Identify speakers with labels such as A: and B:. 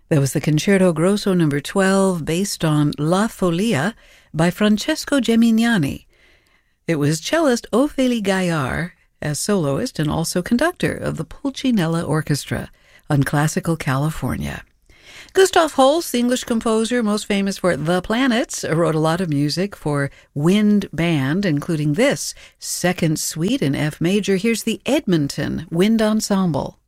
A: That was the Concerto Grosso No. 12, based on La Folia by Francesco Gemignani. It was cellist Ophélie Gaillard as soloist and also conductor of the Pulcinella Orchestra on Classical California. Gustav Holst, the English composer most famous for The Planets, wrote a lot of music for wind band, including this second suite in F major. Here's the Edmonton Wind Ensemble.